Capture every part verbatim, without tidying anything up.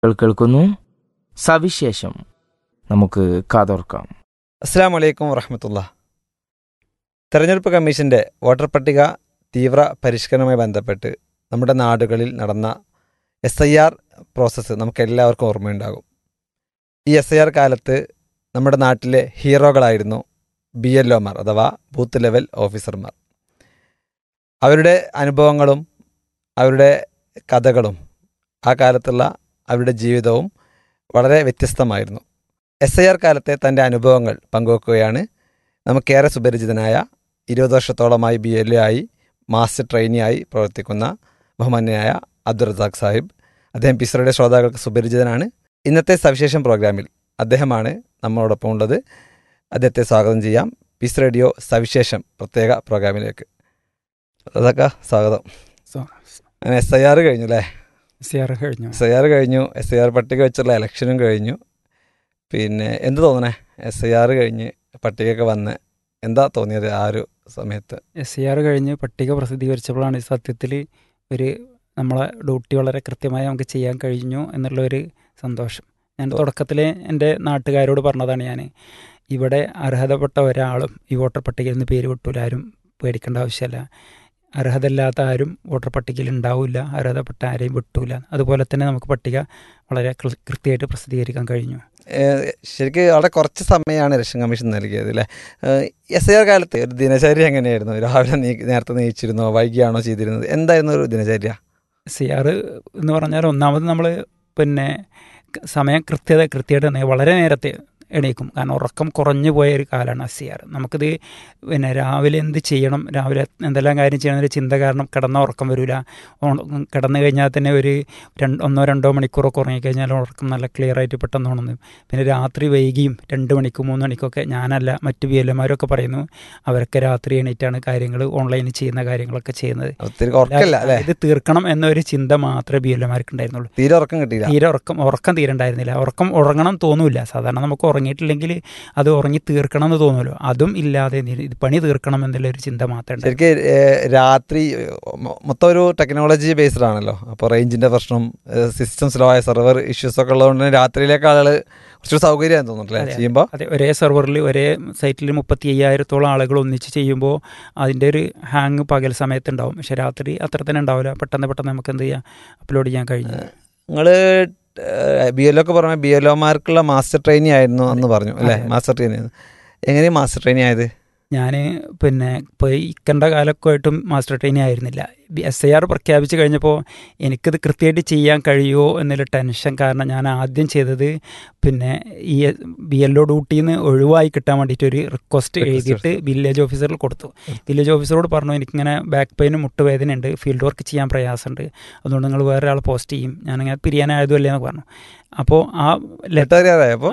കേൾക്കുന്നു സവിശേഷം. നമുക്ക് കാതോർക്കാം. അസ്സാം വലൈക്കും വറഹമത്തുള്ള. തെരഞ്ഞെടുപ്പ് കമ്മീഷൻ്റെ വോട്ടർ പട്ടിക തീവ്ര പരിഷ്കരണവുമായി ബന്ധപ്പെട്ട് നമ്മുടെ നാടുകളിൽ നടന്ന എസ് ഐ ആർ പ്രോസസ്സ് നമുക്കെല്ലാവർക്കും ഓർമ്മയുണ്ടാകും. ഈ എസ് ഐ ആർ കാലത്ത് നമ്മുടെ നാട്ടിലെ ഹീറോകളായിരുന്നു ബി എൽ ഒമാർ അഥവാ ബൂത്ത് ലെവൽ ഓഫീസർമാർ. അവരുടെ അനുഭവങ്ങളും അവരുടെ കഥകളും ആ കാലത്തുള്ള അവരുടെ ജീവിതവും വളരെ വ്യത്യസ്തമായിരുന്നു. എസ് ഐ ആർ കാലത്തെ തൻ്റെ അനുഭവങ്ങൾ പങ്കുവെക്കുകയാണ് നമുക്കേറെ സുപരിചിതനായ ഇരുപത് വർഷത്തോളമായി ബി എൽ എ ആയി മാസ്റ്റർ ട്രെയിനിയായി പ്രവർത്തിക്കുന്ന ബഹുമാന്യനായ അബ്ദുൾ റസാഖ് സാഹിബ്. അദ്ദേഹം പിസ്രയുടെ ശ്രോതാക്കൾക്ക് സുപരിചിതനാണ്. ഇന്നത്തെ സവിശേഷം പ്രോഗ്രാമിൽ അദ്ദേഹമാണ് നമ്മളോടൊപ്പം ഉള്ളത്. അദ്ദേഹത്തെ സ്വാഗതം ചെയ്യാം പീസ് റേഡിയോ സവിശേഷം പ്രത്യേക പ്രോഗ്രാമിലേക്ക്. റസാഖ, സ്വാഗതം. അങ്ങനെ എസ് ഐ ആർ കഴിഞ്ഞു അല്ലേ? എസ് ഐ ആർ കഴിഞ്ഞു എസ് ഐ ആർ കഴിഞ്ഞു എസ് ഐ ആർ പട്ടിക വെച്ചുള്ള ഇലക്ഷനും കഴിഞ്ഞു. പിന്നെ എന്ത് തോന്നണേ എസ് ഐ ആർ കഴിഞ്ഞ് പട്ടികയൊക്കെ വന്ന് എന്താ തോന്നിയത് ആ ഒരു സമയത്ത്? എസ് ഐ ആർ കഴിഞ്ഞ് പട്ടിക പ്രസിദ്ധീകരിച്ചപ്പോഴാണ് സത്യത്തിൽ ഒരു നമ്മളെ ഡ്യൂട്ടി വളരെ കൃത്യമായി നമുക്ക് ചെയ്യാൻ കഴിഞ്ഞു എന്നുള്ളൊരു സന്തോഷം. ഞാൻ തുടക്കത്തിൽ എൻ്റെ നാട്ടുകാരോട് പറഞ്ഞതാണ്, ഞാൻ ഇവിടെ അർഹതപ്പെട്ട ഒരാളും ഈ വോട്ടർ പട്ടികയിൽ നിന്ന് പേര് വിട്ടൂല, ആരും പേടിക്കേണ്ട ആവശ്യമില്ല. അർഹതയില്ലാത്ത ആരും വോട്ടർ പട്ടികയിൽ ഉണ്ടാവില്ല, അർഹതപ്പെട്ട ആരെയും വിട്ടൂല. അതുപോലെ തന്നെ നമുക്ക് പട്ടിക വളരെ കൃത്യമായിട്ട് പ്രസിദ്ധീകരിക്കാൻ കഴിഞ്ഞു. ശരിക്കും വളരെ കുറച്ച് സമയമാണ് ഇലക്ഷൻ കമ്മീഷൻ നൽകിയത് അല്ലേ? എസ് ഐ ആർ കാലത്ത് ഒരു ദിനചര്യ എങ്ങനെയായിരുന്നു? രാവിലെ നീ നേരത്തെ നീച്ചിരുന്നോ, വൈകിയാണോ ചെയ്തിരുന്നത്? എന്തായിരുന്നു ഒരു ദിനചര്യ? എസ് ഐ ആർ എന്ന് പറഞ്ഞാൽ ഒന്നാമത് നമ്മൾ പിന്നെ സമയം കൃത്യത കൃത്യമായിട്ട് വളരെ നേരത്തെ എണീക്കും. കാരണം ഉറക്കം കുറഞ്ഞു പോയ ഒരു കാലമാണ് എസ് ഐ ആർ. നമുക്കിത് പിന്നെ രാവിലെ എന്ത് ചെയ്യണം, രാവിലെ എന്തെല്ലാം കാര്യം ചെയ്യണം എന്നൊരു ചിന്ത കാരണം കിടന്ന ഉറക്കം വരില്ല. കിടന്നു കഴിഞ്ഞാൽ തന്നെ ഒരു രണ്ട് ഒന്നോ രണ്ടോ മണിക്കൂറൊക്കെ ഉറങ്ങിക്കഴിഞ്ഞാൽ ഉറക്കം നല്ല ക്ലിയർ ആയിട്ട് പെട്ടെന്ന് ഉണർന്നു. പിന്നെ രാത്രി വൈകിയും രണ്ട് മണിക്കും മൂന്ന് മണിക്കൊക്കെ ഞാനല്ല മറ്റു ബി എൽ എമാരൊക്കെ പറയുന്നു അവരൊക്കെ രാത്രി എണീറ്റാണ് കാര്യങ്ങൾ ഓൺലൈനിൽ ചെയ്യുന്ന കാര്യങ്ങളൊക്കെ ചെയ്യുന്നത്. ഇത് തീർക്കണം എന്നൊരു ചിന്ത മാത്രമേ ബി എൽ എമാർക്ക് ഉണ്ടായിരുന്നുള്ളൂ. തീരെ ഉറക്കം കിട്ടിയില്ല. തീരെ ഉറക്കം ഉറക്കം തീരെ ഉണ്ടായിരുന്നില്ല. ഉറക്കം ഉറങ്ങണം തോന്നൂല്ല. സാധാരണ നമുക്ക് ഉറങ്ങിയിട്ടില്ലെങ്കിൽ അത് ഉറങ്ങി തീർക്കണം എന്ന് തോന്നുമല്ലോ, അതും ഇല്ലാതെ ഇത് പണി തീർക്കണം എന്നുള്ള ഒരു ചിന്ത മാത്രമേ. ശരിക്കും രാത്രി മൊത്തം ഒരു ടെക്നോളജി ബേസ്ഡ് ആണല്ലോ. അപ്പോൾ റേഞ്ചിൻ്റെ പ്രശ്നം, സിസ്റ്റം സ്ലോ ആയ സെർവർ ഇഷ്യൂസ് ഒക്കെ ഉള്ളതുകൊണ്ട് രാത്രിയിലേക്ക് ആളുകൾ കുറച്ചൊരു സൗകര്യം തോന്നുന്നില്ലേ ചെയ്യുമ്പോൾ? അതെ, ഒരേ സെർവറിൽ ഒരേ സൈറ്റിൽ മുപ്പത്തി അയ്യായിരത്തോളം ആളുകൾ ഒന്നിച്ച് ചെയ്യുമ്പോൾ അതിൻ്റെ ഒരു ഹാങ് പകൽ സമയത്ത് ഉണ്ടാവും. പക്ഷേ രാത്രി അത്ര തന്നെ ഉണ്ടാവില്ല. പെട്ടെന്ന് പെട്ടെന്ന് നമുക്ക് എന്ത് ചെയ്യാം, അപ്ലോഡ് ചെയ്യാൻ കഴിഞ്ഞു. നിങ്ങൾ ബി എൽ ഒ ഒക്കെ പറഞ്ഞാൽ ബി എൽ ഒമാർക്കുള്ള മാസ്റ്റർ ട്രെയിനിങ് ആയിരുന്നു എന്ന് പറഞ്ഞു അല്ലേ? മാസ്റ്റർ ട്രെയിനിങ് എങ്ങനെയാണ് മാസ്റ്റർ ട്രെയിനിങ് ആയത്? ഞാൻ പിന്നെ ഇപ്പോൾ ഇക്കണ്ട കാലമൊക്കെ ആയിട്ടും മാസ്റ്റർ ട്രെയിനിങ് ആയിരുന്നില്ല. എസ് ഐ ആർ പ്രഖ്യാപിച്ച് കഴിഞ്ഞപ്പോൾ എനിക്കത് കൃത്യമായിട്ട് ചെയ്യാൻ കഴിയുമോ എന്നൊരു ടെൻഷൻ കാരണം ഞാൻ ആദ്യം ചെയ്തത് പിന്നെ ഈ ബി എൽ ഒ ഡ്യൂട്ടിയിൽ നിന്ന് ഒഴിവായി കിട്ടാൻ വേണ്ടിയിട്ട് ഒരു റിക്വസ്റ്റ് എഴുതിയിട്ട് വില്ലേജ് ഓഫീസറിൽ കൊടുത്തു. വില്ലേജ് ഓഫീസറോട് പറഞ്ഞു എനിക്കിങ്ങനെ ബാക്ക് പെയിനും മുട്ടുവേദനയുണ്ട്, ഫീൽഡ് വർക്ക് ചെയ്യാൻ പ്രയാസമുണ്ട്, അതുകൊണ്ട് നിങ്ങൾ വേറെ ഒരാൾ പോസ്റ്റ് ചെയ്യും, ഞാനിങ്ങനെ പിരിയാനായതുമല്ലേ എന്ന് പറഞ്ഞു. അപ്പോൾ ആ ലെറ്റർ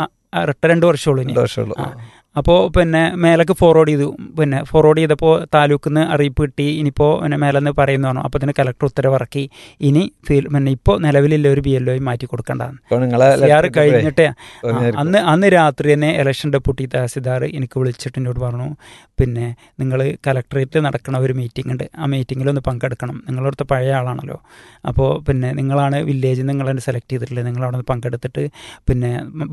റിട്ട രണ്ട് വർഷമുള്ളൂ ഇനി. അപ്പോൾ പിന്നെ മേലേക്ക് ഫോർവേഡ് ചെയ്തു. പിന്നെ ഫോർവേഡ് ചെയ്തപ്പോൾ താലൂക്കിൽ നിന്ന് അറിയിപ്പ് കിട്ടി, ഇനിയിപ്പോൾ പിന്നെ മേലെന്ന് പറയുന്നു പറഞ്ഞു. അപ്പോൾ തന്നെ കലക്ടർ ഉത്തരവിറക്കി, ഇനി ഫീൽ പിന്നെ ഇപ്പോൾ നിലവിലുള്ള ഒരു ബി എൽ ഒയും മാറ്റി കൊടുക്കേണ്ടതാണ്. സിആർ കഴിഞ്ഞിട്ടേ അന്ന് അന്ന് രാത്രി തന്നെ ഇലക്ഷൻ ഡെപ്യൂട്ടി തഹസിൽദാർ എനിക്ക് വിളിച്ചിട്ട് എന്നോട് പറഞ്ഞു, പിന്നെ നിങ്ങൾ കലക്ടറേറ്റിൽ നടക്കുന്ന ഒരു മീറ്റിംഗ് ഉണ്ട്, ആ മീറ്റിങ്ങിലൊന്ന് പങ്കെടുക്കണം, നിങ്ങളടുത്ത് പഴയ ആളാണല്ലോ, അപ്പോൾ പിന്നെ നിങ്ങളാണ് വില്ലേജിൽ നിന്ന് നിങ്ങളെന്നെ സെലക്ട് ചെയ്തിട്ടില്ലേ, നിങ്ങളവിടെ നിന്ന് പങ്കെടുത്തിട്ട് പിന്നെ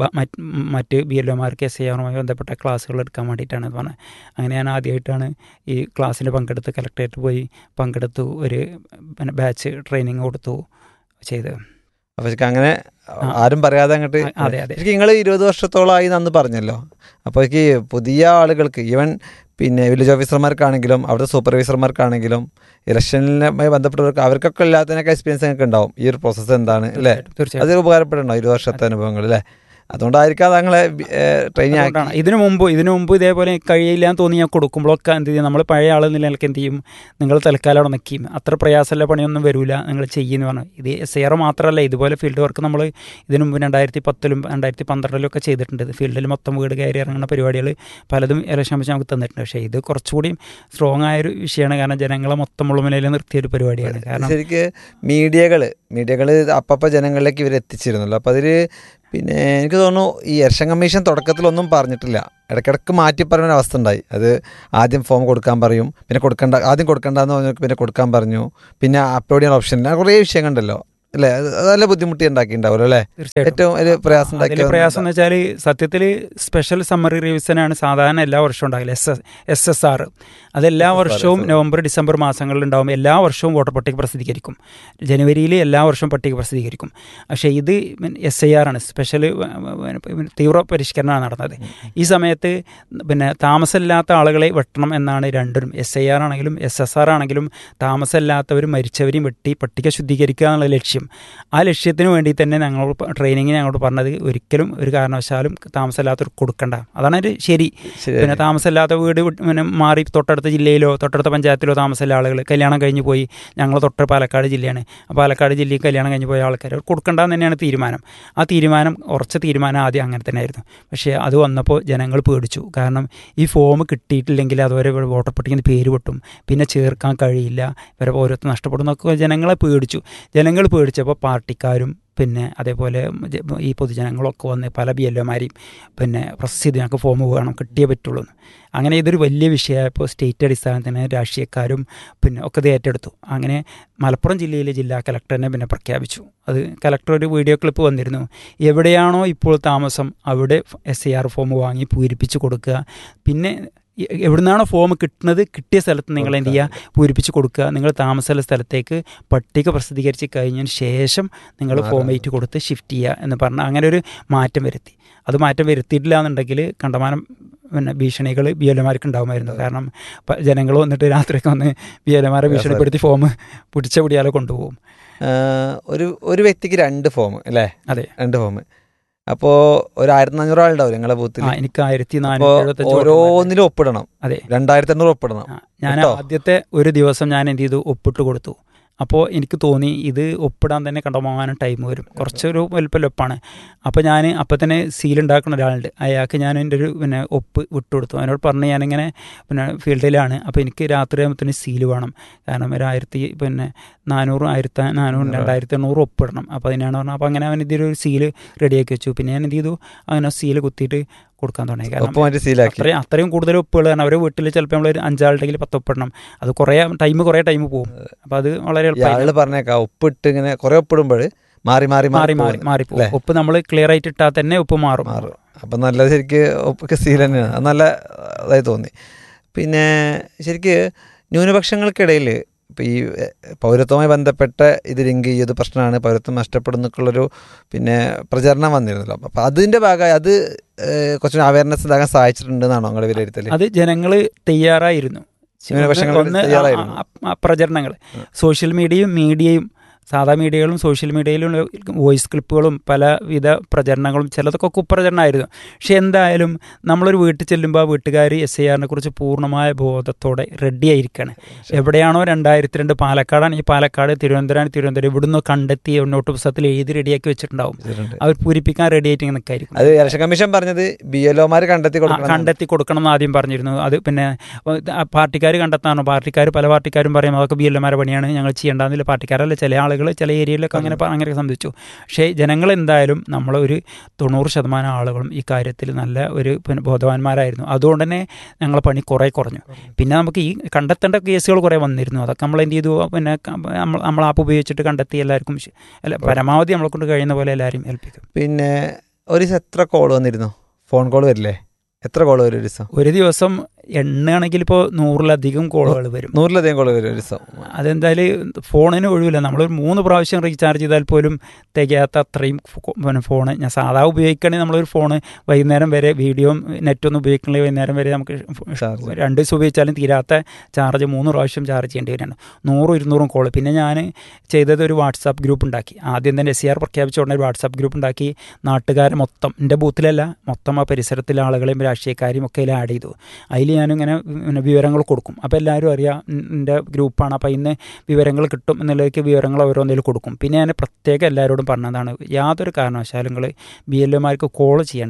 മറ്റ് ബി എൽ ഒമാർക്ക് എസ് ഐ ആറുമായി ബന്ധപ്പെട്ട ക്ലാസ്സുകൾ എടുക്കാൻ വേണ്ടിയിട്ടാണ് പറഞ്ഞത്. അങ്ങനെ ഞാൻ ആദ്യമായിട്ടാണ് ഈ ക്ലാസ്സിന് പങ്കെടുത്ത് കലക്ടറേറ്റ് പോയി പങ്കെടുത്തു, ഒരു പിന്നെ ബാച്ച് ട്രെയിനിങ് കൊടുത്തു ചെയ്തത്. അപ്പോൾ അങ്ങനെ ആരും പറയാതെ അങ്ങോട്ട്. അതെ അതെ നിങ്ങൾ ഇരുപത് വർഷത്തോളമായി അന്ന് പറഞ്ഞല്ലോ. അപ്പോൾ എനിക്ക് പുതിയ ആളുകൾക്ക് ഈവൻ പിന്നെ വില്ലേജ് ഓഫീസർമാർക്കാണെങ്കിലും അവിടുത്തെ സൂപ്പർവൈസർമാർക്കാണെങ്കിലും ഇലക്ഷനുമായി ബന്ധപ്പെട്ടവർക്ക് അവർക്കൊക്കെ എല്ലാത്തിനൊക്കെ എക്സ്പീരിയൻസ് ഒക്കെ ഉണ്ടാവും. ഈ ഒരു പ്രോസസ്സ് എന്താണ് അല്ലേ? അത് ഉപകാരപ്പെടണോ ഇരുപത് വർഷത്തെ അനുഭവങ്ങൾ അല്ലേ? അതുകൊണ്ടായിരിക്കാം താങ്കളെ ട്രെയിനിങ് ആക്കണം. ഇതിനു മുമ്പ് ഇതിനു മുമ്പ് ഇതേപോലെ കഴിയില്ല എന്ന് തോന്നി ഞാൻ കൊടുക്കുമ്പോഴൊക്കെ എന്ത് ചെയ്യും, നമ്മൾ പഴയ ആളെന്ന നിലയ്ക്ക് എന്ത് ചെയ്യും, നിങ്ങൾ തൽക്കാലം അവിടെ നിൽക്കും, അത്ര പ്രയാസമുള്ള പണിയൊന്നും വരില്ല, നിങ്ങൾ ചെയ്യുമെന്ന് പറഞ്ഞു. ഇത് എസ് ഐ ആർ മാത്രമല്ല, ഇതുപോലെ ഫീൽഡ് വർക്ക് നമ്മൾ ഇതിനു മുമ്പ് രണ്ടായിരത്തി പത്തിലും രണ്ടായിരത്തി പന്ത്രണ്ടിലും ഒക്കെ ചെയ്തിട്ടുണ്ട്. ഫീൽഡിൽ മൊത്തം വീട് കയറി ഇറങ്ങുന്ന പരിപാടികൾ പലതും ഇലക്ഷൻ വെച്ച് നമുക്ക് തന്നിട്ടുണ്ട്. പക്ഷേ ഇത് കുറച്ചുകൂടി സ്ട്രോങ് ആയൊരു വിഷയമാണ്, കാരണം ജനങ്ങളെ മൊത്തം മുഴുവനിൽ നിർത്തിയൊരു പരിപാടിയാണ്. കാരണം ശരിക്ക് മീഡിയകൾ മീഡിയകൾ അപ്പം ജനങ്ങളിലേക്ക് ഇവർ എത്തിച്ചിരുന്നല്ലോ. അപ്പോൾ അതിൽ പിന്നെ എനിക്ക് തോന്നുന്നു ഈ ഇലക്ഷൻ കമ്മീഷൻ തുടക്കത്തിലൊന്നും പറഞ്ഞിട്ടില്ല, ഇടയ്ക്കിടയ്ക്ക് മാറ്റി പറയുന്ന അവസ്ഥ ഉണ്ടായി. അത് ആദ്യം ഫോം കൊടുക്കാൻ പറയും, പിന്നെ കൊടുക്കണ്ട, ആദ്യം കൊടുക്കണ്ടെന്ന് പറഞ്ഞു, പിന്നെ കൊടുക്കാൻ പറഞ്ഞു, പിന്നെ അപ്ലോഡ് ചെയ്യാൻ ഓപ്ഷൻ ഇല്ല, കുറേ വിഷയങ്ങളുണ്ടല്ലോ. അല്ലേ? അത് നല്ല ബുദ്ധിമുട്ടി ഉണ്ടാക്കിയിട്ടുണ്ടാവുമല്ലോ അല്ലേ? തീർച്ചയായിട്ടും ഏറ്റവും ഒരു പ്രയാസം അതിൽ ഉണ്ടാക്കിയ പ്രയാസം എന്ന് വെച്ചാൽ സത്യത്തിൽ സ്പെഷ്യൽ സമ്മറി റിവിഷനാണ് സാധാരണ എല്ലാ വർഷവും ഉണ്ടാകില്ല. എസ് എസ് എസ് ആർ അതെല്ലാ വർഷവും നവംബർ ഡിസംബർ മാസങ്ങളിൽ ഉണ്ടാകും. എല്ലാ വർഷവും വോട്ടർ പട്ടിക പ്രസിദ്ധീകരിക്കും. ജനുവരിയിൽ എല്ലാ വർഷവും പട്ടിക പ്രസിദ്ധീകരിക്കും. പക്ഷേ ഇത് എസ് ഐ ആർ ആണ്, സ്പെഷ്യൽ തീവ്ര പരിഷ്കരണമാണ് നടന്നത്. ഈ സമയത്ത് പിന്നെ താമസമില്ലാത്ത ആളുകളെ വെട്ടണം എന്നാണ് രണ്ടും. എസ് ഐ ആർ ആണെങ്കിലും എസ് എസ് ആർ ആണെങ്കിലും താമസമില്ലാത്തവരും മരിച്ചവരെയും വെട്ടി പട്ടിക ശുദ്ധീകരിക്കുക എന്നുള്ള ലക്ഷ്യം. ആ ലക്ഷ്യത്തിന് വേണ്ടി തന്നെ ഞങ്ങൾ ട്രെയിനിങ്ങിന് ഞങ്ങളോട് പറഞ്ഞത് ഒരിക്കലും ഒരു കാരണവശാലും താമസമില്ലാത്തവർക്ക് കൊടുക്കണ്ട. അതാണ് ഒരു ശരി. പിന്നെ താമസമില്ലാത്ത വീട് പിന്നെ മാറി തൊട്ടടുത്ത ജില്ലയിലോ തൊട്ടടുത്ത പഞ്ചായത്തിലോ താമസമില്ല ആളുകൾ കല്യാണം കഴിഞ്ഞ് പോയി, ഞങ്ങൾ തൊട്ട് പാലക്കാട് ജില്ലയാണ്, അപ്പോൾ പാലക്കാട് ജില്ലയിൽ കല്യാണം കഴിഞ്ഞ് പോയ ആൾക്കാർ അവർ കൊടുക്കണ്ടെന്ന് തന്നെയാണ് തീരുമാനം. ആ തീരുമാനം ഉറച്ച തീരുമാനം ആദ്യം അങ്ങനെ തന്നെ ആയിരുന്നു. പക്ഷേ അത് വന്നപ്പോൾ ജനങ്ങൾ പേടിച്ചു. കാരണം ഈ ഫോം കിട്ടിയിട്ടില്ലെങ്കിൽ അതുവരെ വോട്ടർ പട്ടികയിൽ പേര് പൊട്ടും, പിന്നെ ചേർക്കാൻ കഴിയില്ല, ഇവരെ ഓരോരുത്തർ നഷ്ടപ്പെടും എന്നൊക്കെ ജനങ്ങളെ പേടിച്ചു. ജനങ്ങൾ പേടിച്ചപ്പോൾ പാർട്ടിക്കാരും പിന്നെ അതേപോലെ ഈ പൊതുജനങ്ങളൊക്കെ വന്ന് പല ബി എൽ ഒമാരെയും പിന്നെ പ്രസ് ചെയ്ത് ഞങ്ങൾക്ക് ഫോം വേണം കിട്ടിയേ പറ്റുള്ളൂ. അങ്ങനെ ഇതൊരു വലിയ വിഷയമായപ്പോൾ സ്റ്റേറ്റ് അടിസ്ഥാനത്തിന് രാഷ്ട്രീയക്കാരും പിന്നെ ഒക്കെ ഇത് ഏറ്റെടുത്തു. അങ്ങനെ മലപ്പുറം ജില്ലയിലെ ജില്ലാ കലക്ടറിനെ പിന്നെ പ്രഖ്യാപിച്ചു. അത് കലക്ടർ ഒരു വീഡിയോ ക്ലിപ്പ് വന്നിരുന്നു. എവിടെയാണോ ഇപ്പോൾ താമസം അവിടെ എസ് ഐ ആർ ഫോം വാങ്ങി പൂരിപ്പിച്ച് കൊടുക്കുക. പിന്നെ എവിടുന്നാണോ ഫോം കിട്ടുന്നത് കിട്ടിയ സ്ഥലത്ത് നിങ്ങൾ എന്ത് ചെയ്യുക, പൂരിപ്പിച്ച് കൊടുക്കുക. നിങ്ങൾ താമസമുള്ള സ്ഥലത്തേക്ക് പട്ടിക പ്രസിദ്ധീകരിച്ച് കഴിഞ്ഞതിന് ശേഷം നിങ്ങൾ ഫോം എയ്റ്റ് കൊടുത്ത് ഷിഫ്റ്റ് ചെയ്യുക എന്ന് പറഞ്ഞാൽ അങ്ങനെ ഒരു മാറ്റം വരുത്തി. അത് മാറ്റം വരുത്തിയിട്ടില്ല എന്നുണ്ടെങ്കിൽ കണ്ടമാനം പിന്നെ ഭീഷണികൾ ബി എൽ എമാർക്ക് ഉണ്ടാകുമായിരുന്നു. കാരണം ജനങ്ങൾ വന്നിട്ട് രാത്രിയൊക്കെ വന്ന് ബി എൽ എമാരെ ഭീഷണിപ്പെടുത്തി ഫോം പിടിച്ച പിടിയാലെ കൊണ്ടുപോകും. ഒരു ഒരു വ്യക്തിക്ക് രണ്ട് ഫോം അല്ലേ? അതെ, രണ്ട് ഫോം. അപ്പോൾ ഒരു ആയിരത്തി നാനൂറ് ആളുണ്ടാവും നിങ്ങളെ ബൂത്തിൽ. എനിക്ക് ആയിരത്തി നാനൂറ്റി ഓരോന്നിലും ഒപ്പിടണം. അതെ, രണ്ടായിരത്തി അഞ്ഞൂറ് ഒപ്പിടണം. ഞാൻ ആദ്യത്തെ ഒരു ദിവസം ഞാൻ എന്ത് ചെയ്തു, ഒപ്പിട്ട് കൊടുത്തു. അപ്പോൾ എനിക്ക് തോന്നി ഇത് ഒപ്പിടാൻ തന്നെ കണ്ടമാനം ടൈം വരും, കുറച്ചൊരു വലിപ്പം ഒപ്പാണ്. അപ്പോൾ ഞാൻ അപ്പം തന്നെ സീലുണ്ടാക്കുന്ന ഒരാളുണ്ട്, അയാൾക്ക് ഞാൻ എൻ്റെ ഒരു പിന്നെ ഒപ്പ് വിട്ടുകൊടുത്തു. അതിനോട് പറഞ്ഞ് ഞാനിങ്ങനെ പിന്നെ ഫീൽഡിലാണ്, അപ്പോൾ എനിക്ക് രാത്രി ആകുമ്പോഴത്തേന് സീല് വേണം. കാരണം ഒരു ആയിരത്തി പിന്നെ നാനൂറ് ആയിരത്തി നാനൂറ് രണ്ടായിരത്തി എണ്ണൂറ് ഒപ്പിടണം. അപ്പോൾ അതിനാണ് പറഞ്ഞത്. അപ്പോൾ അങ്ങനെ അവൻ ഇതിലൊരു സീല് റെഡിയാക്കി വെച്ചു. പിന്നെ ഞാൻ എന്ത് ചെയ്തു, അങ്ങനെ സീല് കുത്തിയിട്ട് കൊടുക്കാൻ തുടങ്ങി. കാരണം അത്രയും അത്രയും കൂടുതൽ ഒപ്പുകൾ, കാരണം അവരെ വീട്ടിൽ ചിലപ്പോൾ നമ്മൾ അഞ്ചാളുണ്ടെങ്കിൽ പത്ത് ഒപ്പിടണം. അത് കുറേ ടൈം കുറേ ടൈം പോകും. അപ്പോൾ അത് വളരെ എളുപ്പമായി പറഞ്ഞേക്കാം. ഒപ്പിട്ട് ഇങ്ങനെ കുറേ ഒപ്പിടുമ്പോൾ മാറി മാറി മാറി മാറി മാറിപ്പോകും. ഒപ്പ് നമ്മൾ ക്ലിയർ ആയിട്ട് ഇട്ടാൽ തന്നെ ഒപ്പ് മാറും മാറും അപ്പം നല്ല ശരിക്ക് ഒപ്പൊക്കെ സീൽ തന്നെയാണ്. അത് നല്ല ഇതായി തോന്നി. പിന്നെ ശരിക്ക് ന്യൂനപക്ഷങ്ങൾക്കിടയിൽ ഇപ്പോൾ ഈ പൗരത്വവുമായി ബന്ധപ്പെട്ട ഇത് ലിങ്ക് ചെയ്ത് പ്രശ്നമാണ്, പൗരത്വം നഷ്ടപ്പെടുന്നൊക്കെയുള്ളൊരു പിന്നെ പ്രചരണം വന്നിരുന്നല്ലോ. അപ്പം അതിൻ്റെ ഭാഗമായി അത് കുറച്ച് അവയർനെസ് ഇതാകാൻ സഹായിച്ചിട്ടുണ്ടെന്നാണോ നിങ്ങളുടെ വിലയിരുത്തൽ? അത് ജനങ്ങൾ തയ്യാറായിരുന്നു. ഒന്ന് പ്രചരണങ്ങൾ സോഷ്യൽ മീഡിയയും മീഡിയയും സാധാ മീഡിയകളും സോഷ്യൽ മീഡിയയിലും വോയിസ് ക്ലിപ്പുകളും പലവിധ പ്രചരണങ്ങളും ചിലതൊക്കെ കുപ്രചരണമായിരുന്നു. പക്ഷെ എന്തായാലും നമ്മളൊരു വീട്ടിൽ ചെല്ലുമ്പോൾ ആ വീട്ടുകാർ എസ് ഐ ആറിനെ കുറിച്ച് പൂർണ്ണമായ ബോധത്തോടെ റെഡി ആയിരിക്കുകയാണ്. എവിടെയാണോ രണ്ടായിരത്തി രണ്ട് പാലക്കാടാണ്, ഈ പാലക്കാട്, തിരുവനന്തപുരം തിരുവനന്തപുരം ഇവിടുന്ന് കണ്ടെത്തി നോട്ട് പുസ്തകത്തിൽ എഴുതി റെഡിയാക്കി വെച്ചിട്ടുണ്ടാവും. അവർ പൂരിപ്പിക്കാൻ റെഡി ആയിട്ട് നിൽക്കായിരിക്കും. അത് ഇലക്ഷൻ കമ്മീഷൻ പറഞ്ഞത് ബി എൽ ഒമാർ കണ്ടെത്തി കണ്ടെത്തി കൊടുക്കണം എന്ന് ആദ്യം പറഞ്ഞിരുന്നു. അത് പിന്നെ പാർട്ടിക്കാർ കണ്ടെത്താണോ, പാർട്ടിക്കാർ പല പാർട്ടിക്കാരും പറയും അതൊക്കെ ബി എൽ ഒമാരുടെ പണിയാണ്, ഞങ്ങൾ ചെയ്യേണ്ടതെന്നില്ല. പാർട്ടിക്കാരല്ല, ചില ആളുകൾ ചില ഏരിയയിലൊക്കെ അങ്ങനെ അങ്ങനെയൊക്കെ സംഭവിച്ചു. പക്ഷേ ജനങ്ങൾ എന്തായാലും നമ്മളൊരു തൊണ്ണൂറ് ശതമാനം ആളുകളും ഈ കാര്യത്തിൽ നല്ല ഒരു പിന്നെ ബോധവാന്മാരായിരുന്നു. അതുകൊണ്ട് തന്നെ ഞങ്ങളെ പണി കുറേ കുറഞ്ഞു. പിന്നെ നമുക്ക് ഈ കണ്ടെത്തേണ്ട കേസുകൾ കുറേ വന്നിരുന്നു. അതൊക്കെ നമ്മൾ എന്ത് ചെയ്തു, പിന്നെ നമ്മൾ നമ്മൾ ആപ്പ് ഉപയോഗിച്ചിട്ട് കണ്ടെത്തി എല്ലാവർക്കും അല്ല പരമാവധി നമ്മളെ കൊണ്ട് കഴിയുന്ന പോലെ എല്ലാവരും ഏൽപ്പിക്കും. പിന്നെ ഒരു ദിവസം എത്ര കോൾ വന്നിരുന്നു? ഫോൺ കോൾ വരില്ലേ? എത്ര കോൾ വരും ഒരു ദിവസം? ഒരു ദിവസം എണ്ണയാണെങ്കിൽ ഇപ്പോൾ നൂറിലധികം കോളുകൾ വരും. നൂറിലധികം കോൾ വരും ഒരു ദിവസം. അതെന്തായാലും ഫോണിന് ഒഴിവില്ല. നമ്മളൊരു മൂന്ന് പ്രാവശ്യം റീചാർജ് ചെയ്താൽ പോലും തികയാത്ത അത്രയും പിന്നെ ഫോണ് ഞാൻ സാധാ ഉപയോഗിക്കുകയാണെങ്കിൽ നമ്മളൊരു ഫോണ് വൈകുന്നേരം വരെ വീഡിയോയും നെറ്റൊന്നും ഉപയോഗിക്കണമെങ്കിൽ വൈകുന്നേരം വരെ നമുക്ക് രണ്ട് ദിവസം ഉപയോഗിച്ചാലും തീരാത്ത ചാർജ് മൂന്ന് പ്രാവശ്യം ചാർജ് ചെയ്യേണ്ടി വരികയാണ്. നൂറും ഇരുന്നൂറും കോൾ. പിന്നെ ഞാൻ ചെയ്തത് ഒരു വാട്സാപ്പ് ഗ്രൂപ്പ് ഉണ്ടാക്കി. ആദ്യം തന്നെ എസ് സി ആർ പ്രഖ്യാപിച്ച ഉടനെ ഒരു വാട്സാപ്പ് ഗ്രൂപ്പ് ഉണ്ടാക്കി. നാട്ടുകാരെ മൊത്തം, എൻ്റെ ബൂത്തിലല്ല, മൊത്തം ആ പരിസരത്തിലെ ആളുകളെയും രാഷ്ട്രീയക്കാരെയും ഒക്കെ അതിൽ ആഡ് ചെയ്തു. അതിൽ ഞാനിങ്ങനെ പിന്നെ വിവരങ്ങൾ കൊടുക്കും. അപ്പോൾ എല്ലാവരും അറിയാം എൻ്റെ ഗ്രൂപ്പാണ്, അപ്പോൾ ഇന്ന് വിവരങ്ങൾ കിട്ടും എന്നുള്ളതൊക്കെ വിവരങ്ങൾ ഓരോന്നിലും കൊടുക്കും. പിന്നെ ഞാൻ പ്രത്യേകം എല്ലാവരോടും പറഞ്ഞതാണ്, യാതൊരു കാരണവശാലും നിങ്ങൾ ബി എൽ ഒമാർക്ക് കോൾ ചെയ്യേണ്ട.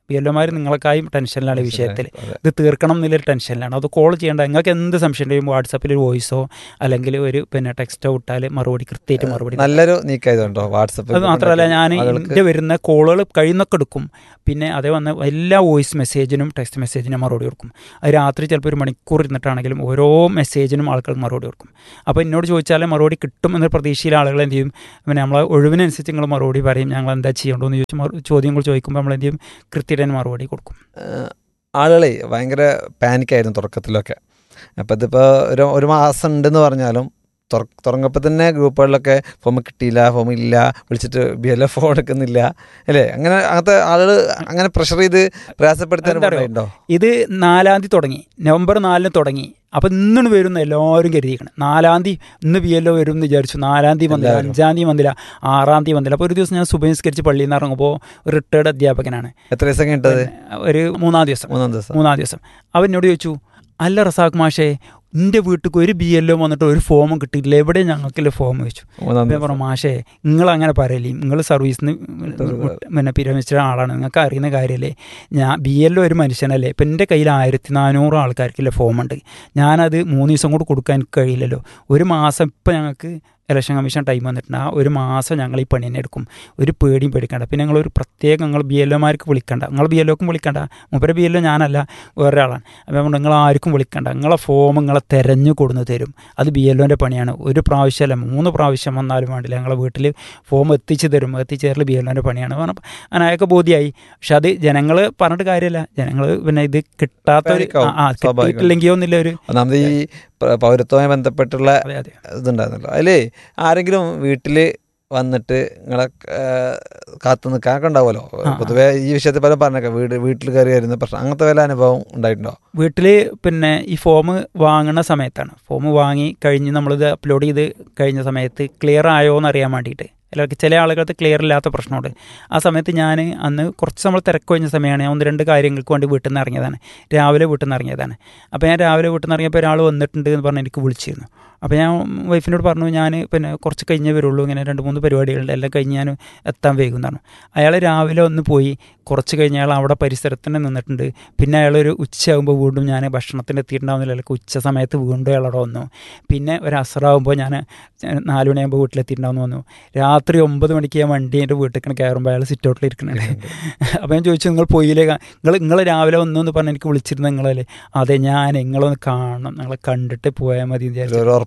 ബി എൽ ഒമാർ നിങ്ങളെക്കായും ടെൻഷനിലാണ് ഈ വിഷയത്തിൽ. ഇത് തീർക്കണം എന്നുള്ളൊരു ടെൻഷനിലാണ്. അത് കോൾ ചെയ്യേണ്ട, നിങ്ങൾക്ക് എന്ത് സംശയം ഉണ്ടെങ്കിലും വാട്സാപ്പിൽ ഒരു വോയിസോ അല്ലെങ്കിൽ ഒരു പിന്നെ ടെക്സ്റ്റോ വിട്ടാൽ മറുപടി കൃത്യമായിട്ട് മറുപടി. നല്ലൊരു നീക്കായതുണ്ടോ വാട്സപ്പ്? അത് മാത്രമല്ല, ഞാൻ എൻ്റെ വരുന്ന കോളുകൾ കഴിയുന്നൊക്കെ എടുക്കും. പിന്നെ അതേ വന്ന എല്ലാ വോയിസ് മെസ്സേജിനും ടെക്സ്റ്റ് മെസ്സേജിനും മറുപടി കൊടുക്കും. അത് രാത്രി ചിലപ്പോൾ ഒരു മണിക്കൂർ ഇരുന്നിട്ടാണെങ്കിലും ഓരോ മെസ്സേജിനും ആൾക്കാർക്ക് മറുപടി കൊടുക്കും. അപ്പോൾ എന്നോട് ചോദിച്ചാൽ മറുപടി കിട്ടും എന്ന പ്രതീക്ഷയിൽ ആളുകൾ എന്ത് ചെയ്യും, പിന്നെ നമ്മളെ ഒഴിവിനനുസരിച്ച് നിങ്ങൾ മറുപടി പറയും. ഞങ്ങൾ എന്താ ചെയ്യേണ്ടതെന്ന് ചോദിച്ച് ചോദ്യങ്ങൾ ചോദിക്കുമ്പോൾ നമ്മൾ എന്ത് ചെയ്യും, കൃത്യമായിട്ട് മറുപടി കൊടുക്കും. ആളുകളെ ഭയങ്കര പാനിക്കായിരുന്നു തുടക്കത്തിലൊക്കെ. അപ്പം ഇതിപ്പോൾ ഒരു ഒരു മാസം ഉണ്ടെന്ന് പറഞ്ഞാലും തുറ തുടങ്ങപ്പോൾ തന്നെ ഗ്രൂപ്പുകളിലൊക്കെ ഫോം കിട്ടിയില്ല, ഫോം ഇല്ല, വിളിച്ചിട്ട് ബി എൽ എ ഫോൺ എടുക്കുന്നില്ല അല്ലേ? അങ്ങനെ അങ്ങനത്തെ ആളുകൾ അങ്ങനെ പ്രഷർ ചെയ്ത് പ്രയാസപ്പെടുത്താനുണ്ടോ? ഇത് നാലാം തീയതി തുടങ്ങി, നവംബർ നാലിന് തുടങ്ങി. അപ്പം ഇന്നാണ് വരുന്ന എല്ലാവരും കരുതിയിരിക്കണം. നാലാം തീയതി ഇന്ന് ബി എൽ ഒ വരും എന്ന് വിചാരിച്ചു. നാലാം തീയതി വന്നില്ല, അഞ്ചാം തീയതി വന്നില്ല, ആറാം തീയതി വന്നില്ല. അപ്പോൾ ഒരു ദിവസം ഞാൻ സുബഹിസ്കരിച്ച് പള്ളിയിൽ നിന്ന് ഇറങ്ങുമ്പോൾ ഒരു റിട്ടയർഡ് അധ്യാപകനാണ്. എത്ര ദിവസം കഴിഞ്ഞിട്ടത്? ഒരു മൂന്നാം ദിവസം മൂന്നാം ദിവസം മൂന്നാം ദിവസം അവൻ എന്നോട് ചോദിച്ചു, അല്ല റസാഖ് മാഷേ, എൻ്റെ വീട്ടിലേക്ക് ഒരു ബി എൽ ഒ വന്നിട്ട് ഒരു ഫോമും കിട്ടിയില്ല, എവിടെ ഞങ്ങൾക്കില്ല ഫോം വെച്ചു. ഞാൻ പറഞ്ഞു, മാഷേ നിങ്ങളങ്ങനെ പറയല്ലേ, നിങ്ങൾ സർവീസിന് പിന്നെ വിരമിച്ച ആളാണ്, നിങ്ങൾക്ക് അറിയുന്ന കാര്യമല്ലേ. ഞാൻ ബി എൽ ഒ ഒരു മനുഷ്യനല്ലേ. ഇപ്പം എൻ്റെ കയ്യിൽ ആയിരത്തി നാനൂറ് ആൾക്കാർക്കില്ല ഫോമുണ്ട്. ഞാനത് മൂന്ന് ദിവസം കൂടെ കൊടുക്കാൻ എനിക്ക് കഴിയില്ലല്ലോ. ഒരു മാസം ഇപ്പം ഞങ്ങൾക്ക് ഇലക്ഷൻ കമ്മീഷൻ ടൈം വന്നിട്ടുണ്ട്. ആ ഒരു മാസം ഞങ്ങൾ ഈ പണി തന്നെ എടുക്കും. ഒരു പേടിയും പേടിക്കണ്ട. പിന്നെ ഞങ്ങളൊരു പ്രത്യേകം നിങ്ങൾ ബി എൽ ഒമാർക്ക് വിളിക്കണ്ട, നിങ്ങൾ ബി എൽ ഒക്കും വിളിക്കണ്ട, മൂപ്പരെ ബി എൽ ഒ ഞാനല്ല വേറെ ആളാണ്. അപ്പോൾ നിങ്ങൾ ആർക്കും വിളിക്കണ്ട, നിങ്ങളെ ഫോം നിങ്ങളെ തിരഞ്ഞു കൊടുന്ന് തരും. അത് ബി എൽ ഒൻ്റെ പണിയാണ്. ഒരു പ്രാവശ്യമല്ല മൂന്ന് പ്രാവശ്യം വന്നാലും വേണ്ടില്ല, ഞങ്ങളെ വീട്ടിൽ ഫോം എത്തിച്ച് തരും. എത്തിച്ച് തരൽ ബി എൽ ഒൻ്റെ പണിയാണ് പറഞ്ഞപ്പോൾ അങ്ങനെയൊക്കെ ബോധ്യമായി. പക്ഷെ അത് ജനങ്ങൾ പറഞ്ഞിട്ട് കാര്യമില്ല. ജനങ്ങൾ പിന്നെ ഇത് കിട്ടാത്തൊരു ആ കിട്ടിയിട്ടില്ലെങ്കിലോ എന്നില്ല ഒരു ഒന്നാമത് ഈ പൗരത്വവുമായി ബന്ധപ്പെട്ടുള്ള ഇതുണ്ടായിരുന്നല്ലോ. അതിൽ ആരെങ്കിലും വീട്ടിൽ വന്നിട്ട് നിങ്ങളെ കാത്തു നിൽക്കാനൊക്കെ ഉണ്ടാവുമല്ലോ. പൊതുവെ ഈ വിഷയത്തിൽ പല പറഞ്ഞേക്കാം, വീട് വീട്ടിൽ കയറി വരുന്ന പ്രശ്നം, അങ്ങനത്തെ വല്ല അനുഭവം ഉണ്ടായിട്ടുണ്ടോ? വീട്ടിൽ പിന്നെ ഈ ഫോം വാങ്ങുന്ന സമയത്താണ്, ഫോം വാങ്ങി കഴിഞ്ഞ് നമ്മളിത് അപ്ലോഡ് ചെയ്ത് കഴിഞ്ഞ സമയത്ത് ക്ലിയർ ആയോ എന്ന് അറിയാൻ വേണ്ടിയിട്ട്. എല്ലാവർക്കും ചില ആളുകൾക്ക് ക്ലിയർ ഇല്ലാത്ത പ്രശ്നമുണ്ട്. ആ സമയത്ത് ഞാൻ അന്ന് കുറച്ച് നമ്മൾ തിരക്ക് കഴിഞ്ഞ സമയമാണ്. ഞാൻ ഒന്ന് രണ്ട് കാര്യങ്ങൾക്ക് വേണ്ടി വീട്ടിൽ നിന്ന് ഇറങ്ങിയതാണ്, രാവിലെ വീട്ടിൽ നിന്ന് ഇറങ്ങിയതാണ്. അപ്പോൾ ഞാൻ രാവിലെ വീട്ടിൽ നിന്ന് ഇറങ്ങിയപ്പോൾ ഒരാൾ വന്നിട്ടുണ്ട് എന്ന് പറഞ്ഞ് എനിക്ക് വിളിച്ചിരുന്നു. അപ്പോൾ ഞാൻ വൈഫിനോട് പറഞ്ഞു, ഞാൻ പിന്നെ കുറച്ച് കഴിഞ്ഞേ വരുള്ളൂ, ഇങ്ങനെ രണ്ട് മൂന്ന് പരിപാടികളുണ്ട്, എല്ലാം കഴിഞ്ഞ് ഞാൻ എത്താൻ വൈകുന്നതാണ്. അയാൾ രാവിലെ ഒന്ന് പോയി, കുറച്ച് കഴിഞ്ഞ് അയാൾ അവിടെ പരിസരത്ത് തന്നെ നിന്നിട്ടുണ്ട്. പിന്നെ അയാളൊരു ഉച്ചയാകുമ്പോൾ വീണ്ടും ഞാൻ ഭക്ഷണത്തിന് എത്തിയിട്ടുണ്ടാവുന്നില്ല, അല്ലെങ്കിൽ ഉച്ച സമയത്ത് വീണ്ടും അയാളവിടെ വന്നു. പിന്നെ ഒരു അസറാകുമ്പോൾ ഞാൻ നാല് മണിയാകുമ്പോൾ വീട്ടിലെത്തിയിട്ടുണ്ടാവുന്ന വന്നു. രാത്രി ഒമ്പത് മണിക്ക് ഞാൻ വണ്ടി എൻ്റെ വീട്ടിൽ കയറുമ്പോൾ അയാൾ സിറ്റ് ഔട്ടിൽ ഇരിക്കുന്നുണ്ട്. അപ്പോൾ ഞാൻ ചോദിച്ചു, നിങ്ങൾ പോയില്ലേ, നിങ്ങൾ നിങ്ങൾ രാവിലെ വന്നു എന്ന് പറഞ്ഞ് എനിക്ക് വിളിച്ചിരുന്നത് നിങ്ങളല്ലേ? അതെ, ഞാൻ നിങ്ങളൊന്ന് കാണണം, നിങ്ങളെ കണ്ടിട്ട് പോയാൽ മതി വിചാരിച്ചു.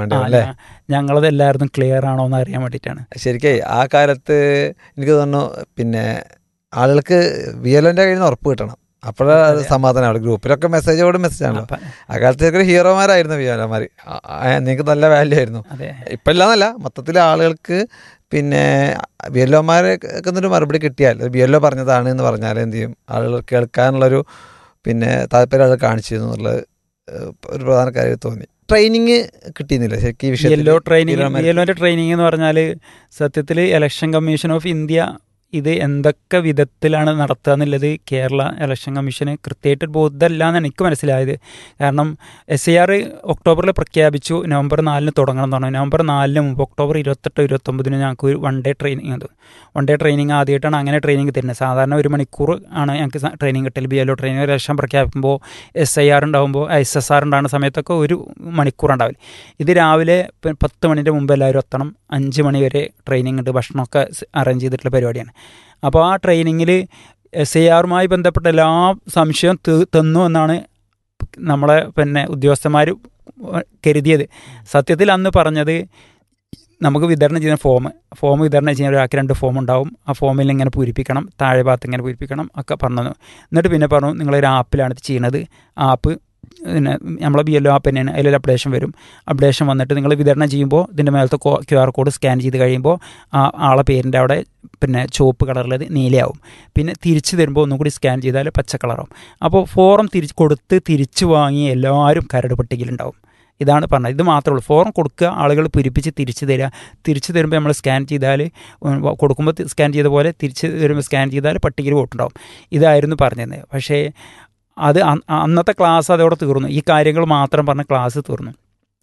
ഞങ്ങളത് എല്ലാവരും ക്ലിയർ ആണോ എന്ന് അറിയാൻ വേണ്ടിയിട്ടാണ്. ശരിക്കും ആ കാലത്ത് എനിക്ക് തോന്നുന്നു പിന്നെ ആളുകൾക്ക് വി എൽ ഒൻ്റെ കയ്യിൽ നിന്ന് ഉറപ്പ് കിട്ടണം, അപ്പോഴത് സമാധാനമാണ്. ഗ്രൂപ്പിലൊക്കെ മെസ്സേജോട് മെസ്സേജ് ആണല്ലോ. ആ കാലത്തേക്ക് ഹീറോമാരായിരുന്നു വി എൽ ഒമാർ, നിങ്ങൾക്ക് നല്ല വാല്യൂ ആയിരുന്നു. ഇപ്പം ഇല്ലാന്നല്ല, മൊത്തത്തിൽ ആളുകൾക്ക് പിന്നെ ബി എൽ ഒമാരൊക്കെ എന്നൊരു മറുപടി കിട്ടിയാൽ ബി എൽ ഒ പറഞ്ഞതാണ് എന്ന് പറഞ്ഞാൽ എന്ത് ചെയ്യും, ആളുകൾ കേൾക്കാനുള്ളൊരു പിന്നെ താല്പര്യം ആളുകൾ കാണിച്ചിരുന്നു എന്നുള്ളത് ഒരു പ്രധാന കാര്യം തോന്നി. ട്രെയിനിങ് കിട്ടിയിരുന്നില്ല ശരിക്കും ഈ വിഷയം? യെല്ലോ ട്രെയിനിങ് യെല്ലോൻ്റെ ട്രെയിനിങ് എന്ന് പറഞ്ഞാൽ സത്യത്തിൽ ഇലക്ഷൻ കമ്മീഷൻ ഓഫ് ഇന്ത്യ ഇത് എന്തൊക്കെ വിധത്തിലാണ് നടത്തുക എന്നുള്ളത് കേരള ഇലക്ഷൻ കമ്മീഷന് കൃത്യമായിട്ട് ബോധമല്ല എന്നാണ് എനിക്ക് മനസ്സിലായത്. കാരണം എസ് ഐ ആർ ഒക്ടോബറിൽ പ്രഖ്യാപിച്ചു നവംബർ നാലിന് തുടങ്ങണം എന്ന് പറഞ്ഞു. നവംബർ നാലിന് മുമ്പ് ഒക്ടോബർ ഇരുപത്തെട്ട് ഇരുപത്തൊമ്പതിന് ഞങ്ങൾക്ക് ഒരു വൺ ഡേ ട്രെയിനിങ് അത് വൺ ഡേ ട്രെയിനിങ് ആദ്യമായിട്ടാണ് അങ്ങനെ ട്രെയിനിങ് തരുന്നത്. സാധാരണ ഒരു മണിക്കൂർ ആണ് ഞങ്ങൾക്ക് training കിട്ടൽ. B L O training election പ്രഖ്യാപിക്കുമ്പോൾ S I R ഉണ്ടാകുമ്പോൾ എസ് എസ് ആർ ഉണ്ടാകുന്ന സമയത്തൊക്കെ ഒരു മണിക്കൂർ ഉണ്ടാവില്ല. ഇത് രാവിലെ പത്ത് മണിൻ്റെ മുമ്പ് എല്ലാവരും എത്തണം. അഞ്ച് മണി വരെ ട്രെയിനിങ് ഉണ്ട്, ഭക്ഷണമൊക്കെ അറേഞ്ച് ചെയ്തിട്ടുള്ള പരിപാടിയാണ്. അപ്പോൾ ആ ട്രെയിനിങ്ങിൽ എസ് ഐ ആറുമായി ബന്ധപ്പെട്ട എല്ലാ സംശയവും തന്നു എന്നാണ് നമ്മളെ പിന്നെ ഉദ്യോഗസ്ഥന്മാർ കരുതിയത്. സത്യത്തിൽ അന്ന് പറഞ്ഞത് നമുക്ക് വിതരണം ചെയ്യുന്ന ഫോം ഫോം വിതരണം ചെയ്യുന്ന ഒരാൾക്ക് രണ്ട് ഫോം ഉണ്ടാവും, ആ ഫോമിൽ ഇങ്ങനെ പൂരിപ്പിക്കണം, താഴെ ഭാഗത്ത് ഇങ്ങനെ പൂരിപ്പിക്കണം ഒക്കെ പറഞ്ഞു. എന്നിട്ട് പിന്നെ പറഞ്ഞു, നിങ്ങളൊരു ആപ്പിലാണ് ഇത് ചെയ്യണത്, ആപ്പ് പിന്നെ നമ്മളെ ബി എൽ ഒ ആപ്പ് തന്നെയാണ്, അതിലൊരു അപ്ഡേഷൻ വരും. അപ്ഡേഷൻ വന്നിട്ട് നിങ്ങൾ വിതരണം ചെയ്യുമ്പോൾ ഇതിൻ്റെ മേലത്തെ ക്യു ആർ കോഡ് സ്കാൻ ചെയ്ത് കഴിയുമ്പോൾ ആ ആളെ പേരിൻ്റെ അവിടെ പിന്നെ ചുവപ്പ് കളറിലത് നീലയാവും. പിന്നെ തിരിച്ച് തരുമ്പോൾ ഒന്നും കൂടി സ്കാൻ ചെയ്താൽ പച്ച കളറാവും. അപ്പോൾ ഫോറം തിരിച്ച് കൊടുത്ത് തിരിച്ച് വാങ്ങി എല്ലാവരും കരട് പട്ടികയിലുണ്ടാവും. ഇതാണ് പറഞ്ഞത്. ഇത് മാത്രമേ ഉള്ളൂ. ഫോറം കൊടുക്കുക, ആളുകൾ പൂരിപ്പിച്ച് തിരിച്ച് തരിക. തിരിച്ച് തരുമ്പോൾ നമ്മൾ സ്കാൻ ചെയ്താൽ കൊടുക്കുമ്പോൾ സ്കാൻ ചെയ്ത പോലെ തിരിച്ച് തരുമ്പോൾ സ്കാൻ ചെയ്താൽ പട്ടികയിൽ വോട്ടുണ്ടാവും. ഇതായിരുന്നു പറഞ്ഞിരുന്നത്. പക്ഷേ അത് അന്നത്തെ ക്ലാസ് അതോടെ തീർന്നു. ഈ കാര്യങ്ങൾ മാത്രം പറഞ്ഞ ക്ലാസ് തീർന്നു.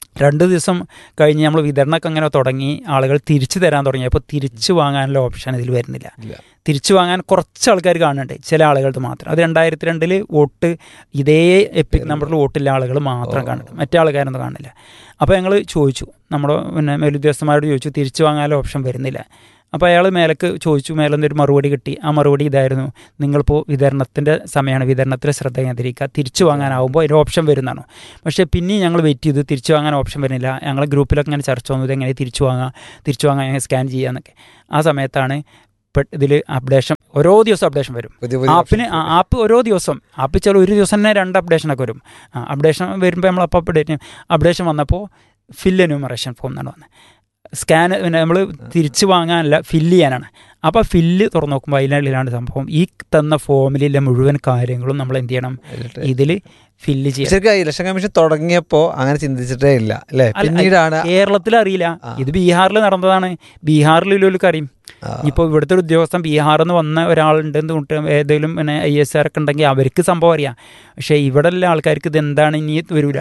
രണ്ട് ദിവസം കഴിഞ്ഞ് നമ്മൾ വിതരണമൊക്കെ അങ്ങനെ തുടങ്ങി, ആളുകൾ തിരിച്ചു തരാൻ തുടങ്ങി. അപ്പോൾ തിരിച്ചു വാങ്ങാനുള്ള ഓപ്ഷൻ ഇതിൽ വരുന്നില്ല. തിരിച്ചു വാങ്ങാൻ കുറച്ച് ആൾക്കാർ കാണുന്നുണ്ട്, ചില ആളുകൾക്ക് മാത്രം. അത് രണ്ടായിരത്തി രണ്ടിൽ വോട്ട് ഇതേ എപ്പിക് നമ്പറിൽ വോട്ടില്ല ആളുകൾ മാത്രം കാണുന്നുണ്ട്, മറ്റേ ആൾക്കാരൊന്നും കാണില്ല. അപ്പോൾ ഞങ്ങൾ ചോദിച്ചു, നമ്മുടെ പിന്നെ മേലുദ്യോഗസ്ഥന്മാരോട് ചോദിച്ചു, തിരിച്ചു വാങ്ങാനുള്ള ഓപ്ഷൻ വരുന്നില്ല. അപ്പോൾ അയാൾ മേലേക്ക് ചോദിച്ചു, മേലൊന്നൊരു മറുപടി കിട്ടി. ആ മറുപടി ഇതായിരുന്നു: നിങ്ങളിപ്പോൾ വിതരണത്തിൻ്റെ സമയമാണ്, വിതരണത്തിൽ ശ്രദ്ധ കേന്ദ്രീകരിക്കുക, തിരിച്ചു വാങ്ങാനാവുമ്പോൾ അതിന് ഓപ്ഷൻ വരുന്നതാണ്. പക്ഷേ പിന്നെയും ഞങ്ങൾ വെയിറ്റ് ചെയ്തു, തിരിച്ചു വാങ്ങാൻ ഓപ്ഷൻ വരുന്നില്ല. ഞങ്ങൾ ഗ്രൂപ്പിലൊക്കെ ഇങ്ങനെ ചർച്ച വന്നു, ഇതെങ്ങനെ തിരിച്ചു വാങ്ങാം, തിരിച്ചു വാങ്ങാൻ എങ്ങനെ സ്കാൻ ചെയ്യാന്നൊക്കെ. ആ സമയത്താണ് ഇതിൽ അപ്ഡേഷൻ, ഓരോ ദിവസം അപ്ഡേഷൻ വരും ആപ്പിന്. ആപ്പ് ഓരോ ദിവസം ആപ്പ് ചില ഒരു ദിവസം തന്നെ രണ്ട് അപ്ഡേഷനൊക്കെ വരും. അപ്ഡേഷൻ വരുമ്പോൾ നമ്മൾ അപ്പോൾ അപ്ഡേറ്റ് അപ്ഡേഷൻ വന്നപ്പോൾ ഫില്ല് എന്യൂമറേഷൻ ഫോം എന്നാണ് വന്നത്. സ്കാൻ പിന്നെ നമ്മൾ തിരിച്ച് വാങ്ങാനല്ല, ഫില്ല് ചെയ്യാനാണ്. അപ്പോൾ ഫില്ല് തുറന്നു നോക്കുമ്പോൾ അതിനുള്ളിലാണ് സംഭവം. ഈ തന്ന ഫോമിലുള്ള മുഴുവൻ കാര്യങ്ങളും നമ്മൾ എന്ത് ചെയ്യണം, ഇതിൽ ഫില്ല് ചെയ്യണം. ശരിക്കും ഇലക്ഷൻ കമ്മീഷൻ തുടങ്ങിയപ്പോൾ അങ്ങനെ ചിന്തിച്ചിട്ടേ ഇല്ല അല്ലേ? പിന്നീടാണ് കേരളത്തിൽ അറിയില്ല, ഇത് ബീഹാറിൽ നടന്നതാണ്. ബീഹാറിലുള്ളവർക്ക് അറിയും. ഇപ്പോൾ ഇവിടുത്തെ ഒരു ഉദ്യോഗസ്ഥൻ ബീഹാറിൽ നിന്ന് വന്ന ഒരാളുണ്ടെന്ന് കൊണ്ട് ഏതെങ്കിലും പിന്നെ ഐ എസ് ആർ ഒക്കെ ഉണ്ടെങ്കിൽ അവർക്ക് സംഭവം അറിയാം. പക്ഷേ ഇവിടെ ഉള്ള ആൾക്കാർക്ക് ഇത് എന്താണ് ഇനി വരൂല.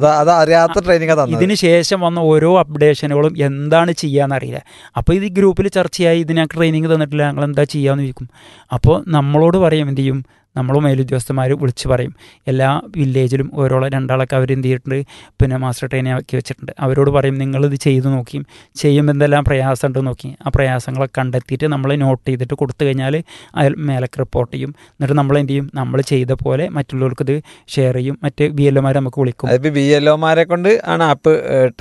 ഇതിന് ശേഷം വന്ന ഓരോ അപ്ഡേഷനുകളും എന്താണ് ചെയ്യാന്നറിയില്ല. അപ്പോൾ ഇത് ഗ്രൂപ്പിൽ ചർച്ചയായി, ഇത് ഞങ്ങൾക്ക് ട്രെയിനിങ് തന്നിട്ടില്ല, ഞങ്ങൾ എന്താ ചെയ്യാമെന്ന് ചോദിക്കും. അപ്പോൾ നമ്മളോട് പറയും, എന്ത് ചെയ്യും, നമ്മൾ മേലുദ്യോഗസ്ഥന്മാർ വിളിച്ച് പറയും. എല്ലാ വില്ലേജിലും ഓരോളം രണ്ടാളൊക്കെ അവർ എന്ത് ചെയ്തിട്ടുണ്ട്, പിന്നെ മാസ്റ്റർ ട്രെയിനെ ആക്കി വെച്ചിട്ടുണ്ട്. അവരോട് പറയും, നിങ്ങളിത് ചെയ്ത് നോക്കിയും ചെയ്യുമ്പോൾ എന്തെല്ലാം പ്രയാസം ഉണ്ടെന്ന് നോക്കി ആ പ്രയാസങ്ങളൊക്കെ കണ്ടെത്തിയിട്ട് നമ്മൾ നോട്ട് ചെയ്തിട്ട് കൊടുത്തു കഴിഞ്ഞാൽ അതിൽ മേലക്ക് റിപ്പോർട്ട് ചെയ്യും. എന്നിട്ട് നമ്മൾ എന്ത് ചെയ്യും, നമ്മൾ ചെയ്ത പോലെ മറ്റുള്ളവർക്ക് ഇത് ഷെയർ ചെയ്യും. മറ്റ് ബി എൽ ഒമാരെ നമുക്ക് വിളിക്കും. ബി എൽ ഒമാരെ കൊണ്ട് ആണ് ആപ്പ്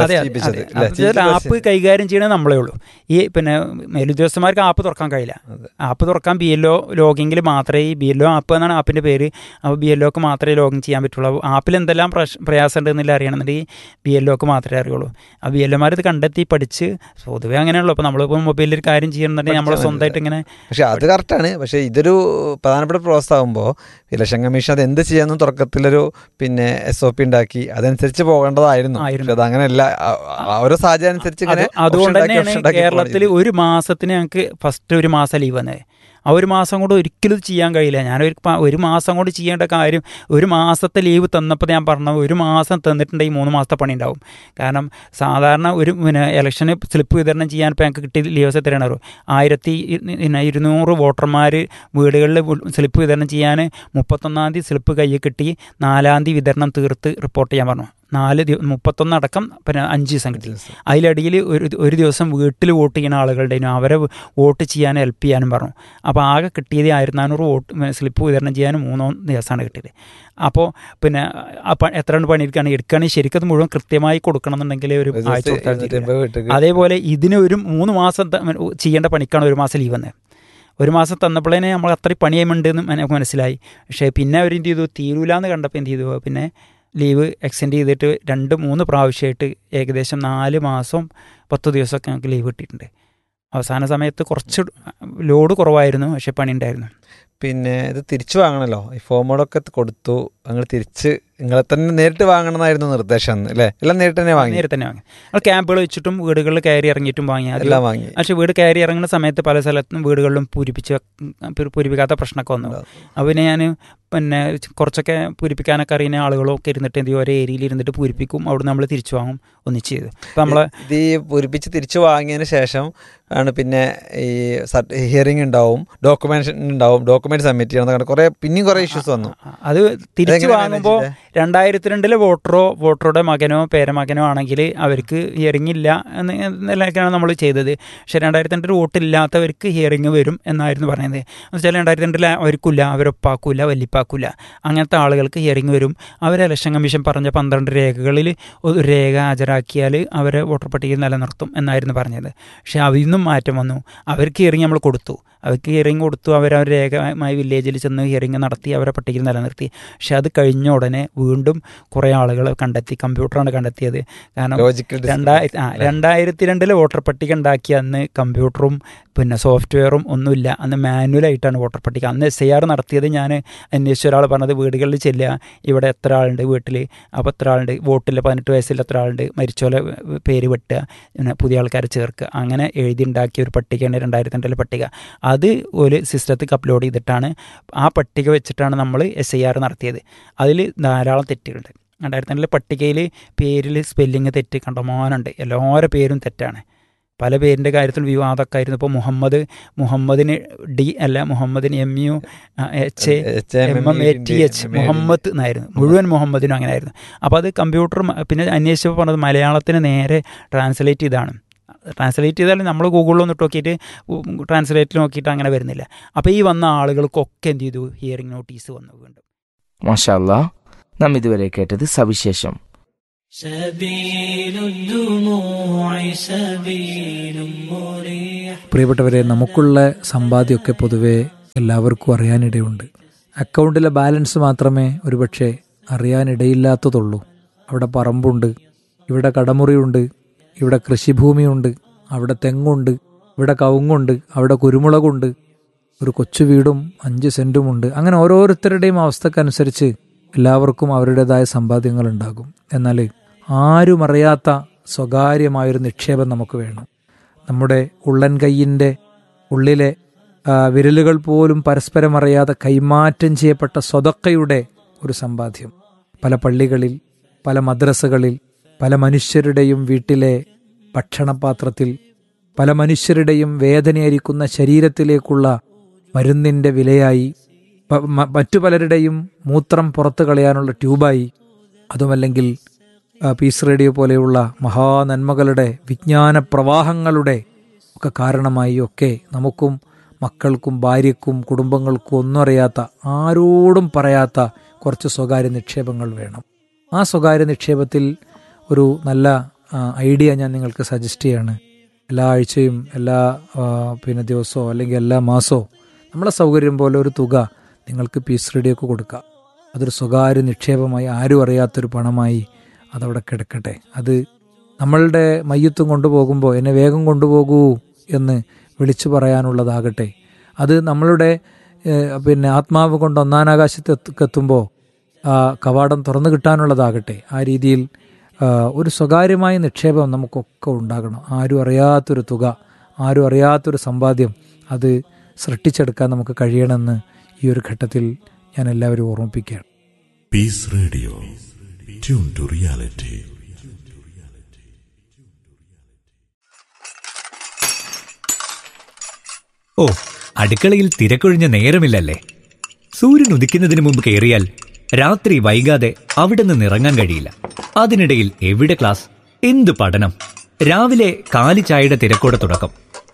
ആപ്പ് കൈകാര്യം ചെയ്യണത് നമ്മളേ ഉള്ളൂ. ഈ പിന്നെ മേലുദ്യോഗസ്ഥന്മാർക്ക് ആപ്പ് തുറക്കാൻ കഴിയില്ല. ആപ്പ് തുറക്കാൻ ബി എൽ ഒ ലോഗിങ്ങിൽ മാത്രമേ, ഈ ബി എൽ ഒ ആപ്പ് എന്നാണ് ആപ്പിൻ്റെ പേര്. അപ്പോൾ ബി എൽ ഒക്ക് മാത്രമേ ലോഗിൻ ചെയ്യാൻ പറ്റുള്ളൂ. ആപ്പിൽ എന്തെല്ലാം പ്രയാസം ഉണ്ടെന്നില്ല അറിയണമെന്നുണ്ടെങ്കിൽ ബി എൽ ഒക്ക് മാത്രമേ അറിയുള്ളൂ. ആ ബി എൽ ഒമാർ ഇത് കണ്ടെത്തി പഠിച്ച്, പൊതുവേ അങ്ങനെയുള്ളൂ. അപ്പോൾ നമ്മളിപ്പോൾ മൊബൈലിൽ ഒരു കാര്യം ചെയ്യണമെന്നുണ്ടെങ്കിൽ നമ്മൾ സ്വന്തമായിട്ട് ഇങ്ങനെ. പക്ഷേ അത് കറക്റ്റാണ്. പക്ഷേ ഇതൊരു പ്രധാനപ്പെട്ട പ്രോസസ് ആകുമ്പോൾ ഇലക്ഷൻ കമ്മീഷൻ അത് എന്ത് ചെയ്യാമെന്ന് തുടക്കത്തിലൊരു പിന്നെ എസ് ഒ പി ഉണ്ടാക്കി അതനുസരിച്ച് പോകേണ്ടതായിരുന്നു. അത് അങ്ങനെയല്ല, ഓരോ സാഹചര്യം അനുസരിച്ച്. അതുകൊണ്ട് തന്നെയാണ് കേരളത്തിൽ ഒരു മാസത്തിന് ഞങ്ങൾക്ക് ഫസ്റ്റ് ഒരു മാസം ലീവ് വന്നത്. ആ ഒരു മാസം കൊണ്ട് ഒരിക്കലും ചെയ്യാൻ കഴിയില്ല. ഞാനൊരു ഒരു മാസം കൊണ്ട് ചെയ്യേണ്ട കാര്യം, ഒരു മാസത്തെ ലീവ് തന്നപ്പോൾ ഞാൻ പറഞ്ഞത്, ഒരു മാസം തന്നിട്ടുണ്ടെങ്കിൽ മൂന്ന് മാസത്തെ പണി ഉണ്ടാവും. കാരണം സാധാരണ ഒരു പിന്നെ ഇലക്ഷന് സ്ലിപ്പ് വിതരണം ചെയ്യാൻ ഇപ്പോൾ ഞങ്ങൾക്ക് കിട്ടിയ ലീവ്സ് എത്രയാണ്, ആയിരത്തി പിന്നെ ഇരുന്നൂറ് വോട്ടർമാർ വീടുകളിൽ സ്ലിപ്പ് വിതരണം ചെയ്യാൻ മുപ്പത്തൊന്നാം തീയതി സ്ലിപ്പ് കയ്യിൽ കിട്ടി, നാലാം തീയതി വിതരണം തീർത്ത് റിപ്പോർട്ട് ചെയ്യാൻ പറഞ്ഞു. നാല് ദിവ മുപ്പത്തൊന്നടക്കം പിന്നെ അഞ്ച് ദിവസം കിട്ടി. അതിലിടയിൽ ഒരു ഒരു ദിവസം വീട്ടിൽ വോട്ട് ചെയ്യുന്ന ആളുകളുടെയും അവരെ വോട്ട് ചെയ്യാനും ഹെൽപ്പ് ചെയ്യാനും പറഞ്ഞു. അപ്പോൾ ആകെ കിട്ടിയത് ആയിരത്തി നാനൂറ് വോട്ട് സ്ലിപ്പ് വിതരണം ചെയ്യാനും മൂന്നോ ദിവസമാണ് കിട്ടിയത്. അപ്പോൾ പിന്നെ എത്ര പണിയെടുക്കുകയാണെങ്കിൽ എടുക്കുകയാണെങ്കിൽ ശരിക്കും അത് മുഴുവൻ കൃത്യമായി കൊടുക്കണം എന്നുണ്ടെങ്കിൽ ഒരു ആഴ്ച കൊടുത്താൽ. അതേപോലെ ഇതിന് ഒരു മൂന്ന് മാസം ചെയ്യേണ്ട പണിക്കാണ് ഒരു മാസം ലീവ് വന്നത്. ഒരു മാസം തന്നപ്പോഴേനെ നമ്മൾ അത്രയും പണിയുമുണ്ടെന്നും എനിക്ക് മനസ്സിലായി. പക്ഷേ പിന്നെ അവർ എന്ത് ചെയ്തു, തീരൂലെന്ന് കണ്ടപ്പോൾ എന്ത് ചെയ്തു, പിന്നെ ലീവ് എക്സ്റ്റെൻഡ് ചെയ്തിട്ട് രണ്ട് മൂന്ന് പ്രാവശ്യമായിട്ട് ഏകദേശം നാല് മാസം പത്ത് ദിവസമൊക്കെ ഞങ്ങൾക്ക് ലീവ് കിട്ടിയിട്ടുണ്ട്. അവസാന സമയത്ത് കുറച്ച് ലോഡ് കുറവായിരുന്നു, പക്ഷേ പണി ഉണ്ടായിരുന്നു. പിന്നെ ഇത് തിരിച്ചു വാങ്ങണമല്ലോ, ഈ ഫോമുകളൊക്കെ കൊടുത്തു, നിങ്ങൾ തിരിച്ച് നിങ്ങളെ തന്നെ നേരിട്ട് വാങ്ങണമെന്നായിരുന്നു നിർദ്ദേശം അല്ലേ? എല്ലാം നേരിട്ട് തന്നെ വാങ്ങി നേരിട്ട് തന്നെ വാങ്ങി. നമ്മൾ ക്യാമ്പുകൾ വെച്ചിട്ടും വീടുകളിൽ കയറി ഇറങ്ങിയിട്ടും വാങ്ങി, എല്ലാം വാങ്ങി. പക്ഷേ വീട് കയറി ഇറങ്ങുന്ന സമയത്ത് പല സ്ഥലത്തും വീടുകളിലും പൂരിപ്പിച്ച് പൂരിപ്പിക്കാത്ത പ്രശ്നമൊക്കെ വന്നു. അപ്പോൾ പിന്നെ ഞാൻ പിന്നെ കുറച്ചൊക്കെ പൂരിപ്പിക്കാനൊക്കെ അറിയുന്ന ആളുകളൊക്കെ ഇരുന്നിട്ട് എന്ത് ചെയ്യും, ഒരേ ഏരിയയിൽ ഇരുന്നിട്ട് പൂരിപ്പിക്കും, അവിടെ നമ്മൾ തിരിച്ചു വാങ്ങും ഒന്നിച്ച് ചെയ്ത്. അപ്പോൾ നമ്മൾ ഇത് ഈ പൂരിപ്പിച്ച് തിരിച്ചു വാങ്ങിയതിന് ശേഷം ആണ് പിന്നെ ഈ ഹിയറിംഗ് ഉണ്ടാവും, ഡോക്യുമെന്റേഷൻ ഉണ്ടാവും, ഡോക്യുമെന്റ് സബ്മിറ്റ് ചെയ്യണം, കുറേ പിന്നെയും കുറേ ഇഷ്യൂസ് വന്നു. അത് തിരിച്ചു വാങ്ങുമ്പോൾ രണ്ടായിരത്തി രണ്ടിലെ വോട്ടറോ വോട്ടറുടെ മകനോ പേരമകനോ ആണെങ്കിൽ അവർക്ക് ഹിയറിംഗ് ഇല്ല എന്ന് എന്നൊക്കെയാണ് നമ്മൾ ചെയ്തത്. പക്ഷേ രണ്ടായിരത്തി രണ്ടിൽ വോട്ടില്ലാത്തവർക്ക് ഹിയറിംഗ് വരും എന്നായിരുന്നു പറയുന്നത്. എന്ന് വെച്ചാൽ രണ്ടായിരത്തി രണ്ടിൽ അവർക്കില്ല, അവരൊപ്പാക്കൂല, വല്ലിപ്പാക്കൂല, അങ്ങനത്തെ ആളുകൾക്ക് ഹിയറിംഗ് വരും. അവർ ഇലക്ഷൻ കമ്മീഷൻ പറഞ്ഞ പന്ത്രണ്ട് രേഖകളിൽ ഒരു രേഖ ഹാജരാക്കിയാൽ അവരെ വോട്ടർ പട്ടികയിൽ നിലനിർത്തും എന്നായിരുന്നു പറഞ്ഞത്. പക്ഷേ അതിൽ നിന്നും മാറ്റം വന്നു. അവർക്ക് ഹിയറിംഗ് നമ്മൾ കൊടുത്തു, അവർക്ക് ഹിയറിംഗ് കൊടുത്തു, അവരവർ രേഖമായി വില്ലേജിൽ ചെന്ന് ഹിയറിംഗ് നടത്തി അവരെ പട്ടികയിൽ നിലനിർത്തി. പക്ഷെ അത് കഴിഞ്ഞ ഉടനെ വീണ്ടും കുറേ ആളുകൾ കണ്ടെത്തി, കമ്പ്യൂട്ടറാണ് കണ്ടെത്തിയത്. കാരണം രണ്ടായി ആ രണ്ടായിരത്തി രണ്ടിലെ വോട്ടർ പട്ടിക ഉണ്ടാക്കിയ അന്ന് കമ്പ്യൂട്ടറും പിന്നെ സോഫ്റ്റ്വെയറും ഒന്നുമില്ല, അന്ന് മാനുവലായിട്ടാണ് വോട്ടർ പട്ടിക. അന്ന് എസ് ഐ ആർ നടത്തിയത് ഞാൻ അന്വേഷിച്ച ഒരാൾ പറഞ്ഞത്, വീടുകളിൽ ചെല്ലുക, ഇവിടെ എത്ര ആളുണ്ട് വീട്ടിൽ, അപ്പോൾ എത്ര ആളുണ്ട്, വോട്ടിൽ പതിനെട്ട് വയസ്സിൽ എത്ര ആളുണ്ട്, മരിച്ചോലെ പേര് വെട്ടുക, പിന്നെ പുതിയ ആൾക്കാരെ ചേർക്കുക, അങ്ങനെ എഴുതി ഉണ്ടാക്കിയ ഒരു പട്ടികയാണ് രണ്ടായിരത്തി രണ്ടിലെ പട്ടിക. അത് ഒരു സിസ്റ്റത്തിൽ അപ്ലോഡ് ചെയ്തിട്ടാണ്, ആ പട്ടിക വെച്ചിട്ടാണ് നമ്മൾ എസ് ഐ ആർ നടത്തിയത്. അതിൽ ധാരാളം തെറ്റുകളുണ്ട്. രണ്ടായിരത്തി രണ്ടിലെ പട്ടികയിൽ പേരിൽ സ്പെല്ലിങ് തെറ്റ് കണ്ടമാനുണ്ട്. എല്ലാവരുടെ പേരും തെറ്റാണ്. പല പേരിൻ്റെ കാര്യത്തിൽ വിവാദമൊക്കെ ആയിരുന്നു. ഇപ്പോൾ മുഹമ്മദ് മുഹമ്മദിന് ഡി അല്ല, മുഹമ്മദിന് M U H A M M A T H Muhammad എന്നായിരുന്നു. മുഴുവൻ മുഹമ്മദിനും അങ്ങനെ ആയിരുന്നു. അപ്പോൾ അത് കമ്പ്യൂട്ടർ പിന്നെ അന്വേഷിച്ചപ്പോൾ പറഞ്ഞത് മലയാളത്തിന് നേരെ ട്രാൻസ്ലേറ്റ് ചെയ്താണ്. ട്രാൻസ്ലേറ്റ് ചെയ്താൽ നമ്മൾ ഗൂഗിളിലൊന്ന് ഇട്ട് നോക്കിയിട്ട് ട്രാൻസ്ലേറ്റിൽ നോക്കിയിട്ട് അങ്ങനെ വരുന്നില്ല. അപ്പോൾ ഈ വന്ന ആളുകൾക്കൊക്കെ എന്ത് ചെയ്തു, ഹിയറിംഗ് നോട്ടീസ് വന്നു വീണ്ടും. മാഷാ അല്ലാ, നാം ഇതുവരെ കേട്ടത് സവിശേഷം. പ്രിയപ്പെട്ടവരെ, നമുക്കുള്ള സമ്പാദ്യമൊക്കെ പൊതുവെ എല്ലാവർക്കും അറിയാനിടയുണ്ട്. അക്കൗണ്ടിലെ ബാലൻസ് മാത്രമേ ഒരുപക്ഷെ അറിയാനിടയില്ലാത്തതുള്ളൂ. അവിടെ പറമ്പുണ്ട്, ഇവിടെ കടമുറിയുണ്ട്, ഇവിടെ കൃഷിഭൂമിയുണ്ട്, അവിടെ തെങ്ങുണ്ട്, ഇവിടെ കവുങ്ങുണ്ട്, അവിടെ കുരുമുളകുണ്ട്, ഒരു കൊച്ചു വീടും അഞ്ച് സെൻറ്റുമുണ്ട്. അങ്ങനെ ഓരോരുത്തരുടെയും അവസ്ഥക്കനുസരിച്ച് എല്ലാവർക്കും അവരുടേതായ സമ്പാദ്യങ്ങൾ ഉണ്ടാകും. എന്നാൽ ആരും അറിയാത്ത സ്വകാര്യമായൊരു നിക്ഷേപം നമുക്ക് വേണം. നമ്മുടെ ഉള്ളൻ കൈയിൻ്റെ ഉള്ളിലെ വിരലുകൾ പോലും പരസ്പരം അറിയാതെ കൈമാറ്റം ചെയ്യപ്പെട്ട സ്വതക്കയുടെ ഒരു സമ്പാദ്യം. പല പള്ളികളിൽ, പല മദ്രസകളിൽ, പല മനുഷ്യരുടെയും വീട്ടിലെ ഭക്ഷണപാത്രത്തിൽ, പല മനുഷ്യരുടെയും വേദനയായിരിക്കുന്ന ശരീരത്തിലേക്കുള്ള മരുന്നിൻ്റെ വിലയായി, മറ്റു പലരുടെയും മൂത്രം പുറത്തു കളയാനുള്ള ട്യൂബായി, അതുമല്ലെങ്കിൽ പീസ് റേഡിയോ പോലെയുള്ള മഹാനന്മകളുടെ വിജ്ഞാന പ്രവാഹങ്ങളുടെ ഒക്കെ കാരണമായി ഒക്കെ നമുക്കും മക്കൾക്കും ഭാര്യയ്ക്കും കുടുംബങ്ങൾക്കും ഒന്നും അറിയാത്ത, ആരോടും പറയാത്ത കുറച്ച് സ്വകാര്യ നിക്ഷേപങ്ങൾ വേണം. ആ സ്വകാര്യ നിക്ഷേപത്തിൽ ഒരു നല്ല ഐഡിയ ഞാൻ നിങ്ങൾക്ക് സജസ്റ്റ് ചെയ്യാണ്. എല്ലാ ആഴ്ചയും എല്ലാ പിന്നെ ദിവസമോ അല്ലെങ്കിൽ എല്ലാ മാസമോ നമ്മളെ സൗകര്യം പോലെ ഒരു തുക നിങ്ങൾക്ക് പീസ് റേഡിയോക്ക് കൊടുക്കുക. അതൊരു സ്വകാര്യ നിക്ഷേപമായി, ആരും അറിയാത്തൊരു പണമായി അതവിടെ കിടക്കട്ടെ. അത് നമ്മളുടെ മയ്യത്തും കൊണ്ടുപോകുമ്പോൾ എന്നെ വേഗം കൊണ്ടുപോകൂ എന്ന് വിളിച്ചു പറയാനുള്ളതാകട്ടെ. അത് നമ്മളുടെ പിന്നെ ആത്മാവ് കൊണ്ട് ഒന്നാനാകാശത്തെത്തുമ്പോൾ ആ കവാടം തുറന്നു കിട്ടാനുള്ളതാകട്ടെ. ആ രീതിയിൽ ഒരു സ്വകാര്യമായ നിക്ഷേപം നമുക്കൊക്കെ ഉണ്ടാകണം. ആരും അറിയാത്തൊരു തുക, ആരും അറിയാത്തൊരു സമ്പാദ്യം അത് സൃഷ്ടിച്ചെടുക്കാൻ നമുക്ക് കഴിയണമെന്ന് ഈ ഒരു ഘട്ടത്തിൽ ഞാൻ എല്ലാവരും ഓർമ്മിപ്പിക്കുകയാണ്. Piece radio, tune to reality. ഓ, അടുക്കളയിൽ തിരക്കൊഴിഞ്ഞ നേരമില്ലല്ലേ? സൂര്യൻ ഉദിക്കുന്നതിന് മുമ്പ് കയറിയാൽ രാത്രി വൈകാതെ അവിടെ നിന്ന് ഇറങ്ങാൻ കഴിയില്ല. അതിനിടയിൽ എവിടെ ക്ലാസ്, എന്ത് പഠനം, രാവിലെ കാലി ചായയുടെ തിരക്കോടെ തുടക്കം,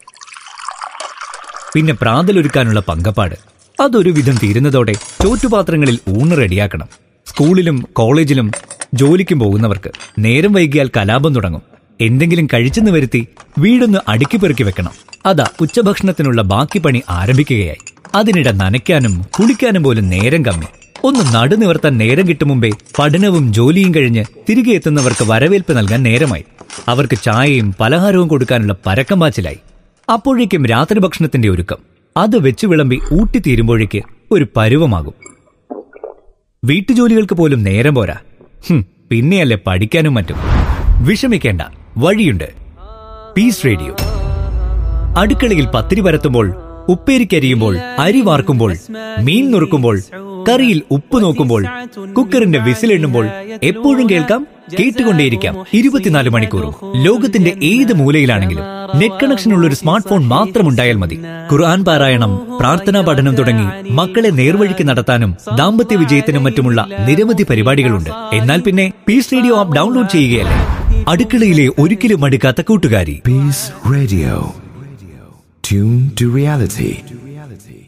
പിന്നെ പ്രാതലൊരുക്കാനുള്ള പങ്കപ്പാട്. അതൊരു വിധം തീരുന്നതോടെ ചോറ്റുപാത്രങ്ങളിൽ ഊണ് റെഡിയാക്കണം. സ്കൂളിലും കോളേജിലും ജോലിക്കും പോകുന്നവർക്ക് നേരം വൈകിയാൽ കലാപം തുടങ്ങും. എന്തെങ്കിലും കഴിച്ചെന്ന് വരുത്തി വീടൊന്ന് അടുക്കി പെറുക്കി വെക്കണം. അതാ ഉച്ചഭക്ഷണത്തിനുള്ള ബാക്കി പണി ആരംഭിക്കുകയായി. അതിനിടെ നനയ്ക്കാനും കുളിക്കാനും പോലും നേരം കമ്മി. ഒന്ന് നടുനിവർത്താൻ നേരം കിട്ടും മുമ്പേ പഠനവും ജോലിയും കഴിഞ്ഞ് തിരികെ എത്തുന്നവർക്ക് വരവേൽപ്പ് നൽകാൻ നേരമായി. അവർക്ക് ചായയും പലഹാരവും കൊടുക്കാനുള്ള പരക്കം പാച്ചിലായി. അപ്പോഴേക്കും രാത്രി ഭക്ഷണത്തിന്റെ ഒരുക്കം. അത് വെച്ചു വിളമ്പി ഊട്ടിത്തീരുമ്പോഴേക്ക് ഒരു പരുവമാകും. വീട്ടുജോലികൾക്ക് പോലും നേരം പോരാ. പിന്നെയല്ലേ പഠിക്കാനും മറ്റും. വിഷമിക്കേണ്ട, വഴിയുണ്ട്. Piece radio. അടുക്കളയിൽ പത്തിരി പരത്തുമ്പോൾ, ഉപ്പേരിക്കരിയുമ്പോൾ, അരി വാർക്കുമ്പോൾ, മീൻ നുറുക്കുമ്പോൾ, കറിയിൽ ഉപ്പ് നോക്കുമ്പോൾ, കുക്കറിന്റെ വിസിലെണ്ണുമ്പോൾ എപ്പോഴും കേൾക്കാം, കേട്ടുകൊണ്ടേയിരിക്കാം. ഇരുപത്തിനാല് മണിക്കൂറും ലോകത്തിന്റെ ഏത് മൂലയിലാണെങ്കിലും നെറ്റ് കണക്ഷനുള്ള ഒരു സ്മാർട്ട് ഫോൺ മാത്രമുണ്ടായാൽ മതി. ഖുർആൻ പാരായണം, പ്രാർത്ഥനാ പഠനം തുടങ്ങി മക്കളെ നേർവഴിക്ക് നടത്താനും ദാമ്പത്യ വിജയത്തിനും മറ്റുമുള്ള നിരവധി പരിപാടികളുണ്ട്. എന്നാൽ പിന്നെ പീസ് റേഡിയോ ആപ്പ് ഡൗൺലോഡ് ചെയ്യുകയല്ലേ. അടുക്കളയിലെ ഒരിക്കലും മടുക്കാത്ത കൂട്ടുകാരി. Piece radio, tune to reality.